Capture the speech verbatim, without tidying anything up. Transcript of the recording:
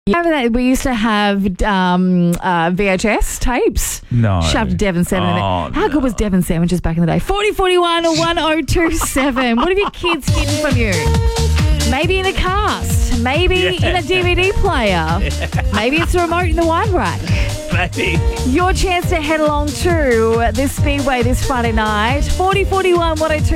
Remember that we used to have um, uh, V H S tapes? No. Shoved Devon seven in there. Oh, How good was Devon sandwiches back in the day? forty forty-one or one oh two seven. What have your kids hidden from you? Maybe in a cast. Maybe Yeah. in a D V D player. Maybe it's a remote in the wine rack. Maybe. Your chance to head along to this Speedway this Friday night. forty forty-one one oh two